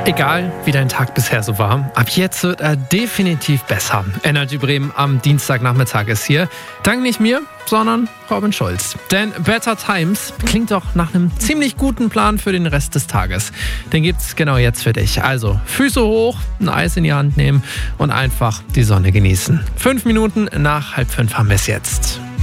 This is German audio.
Egal, wie dein Tag bisher so war, ab jetzt wird er definitiv besser. Energy Bremen am Dienstagnachmittag ist hier. Dank nicht mir, sondern Robin Schulz. Denn Better Times klingt doch nach einem ziemlich guten Plan für den Rest des Tages. Den gibt's genau jetzt für dich. Also Füße hoch, ein Eis in die Hand nehmen und einfach die Sonne genießen. 5 Minuten nach 4:30 haben wir es jetzt.